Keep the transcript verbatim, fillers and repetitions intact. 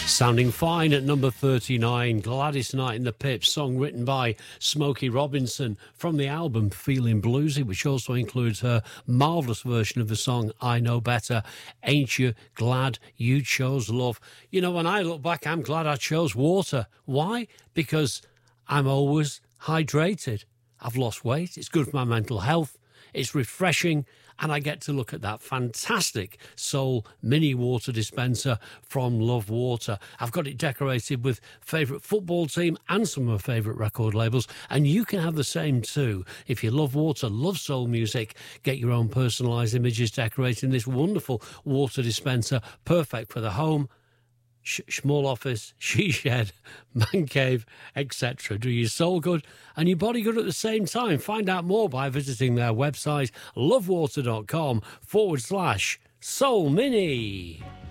Sounding fine at number thirty-nine, Gladys Knight and the Pips, song written by Smokey Robinson from the album Feeling Bluesy, which also includes her marvellous version of the song I Know Better. Ain't you glad you chose love? You know, when I look back, I'm glad I chose water. Why? Because I'm always hydrated. I've lost weight. It's good for my mental health. It's refreshing, and I get to look at that fantastic Soul mini water dispenser from Love Water. I've got it decorated with favourite football team and some of my favourite record labels, and you can have the same too. If you love water, love soul music, get your own personalised images decorated in this wonderful water dispenser, perfect for the home, sh- small office, she shed, man cave, et cetera. Do your soul good and your body good at the same time. Find out more by visiting their website, lovewater.com forward slash soul mini.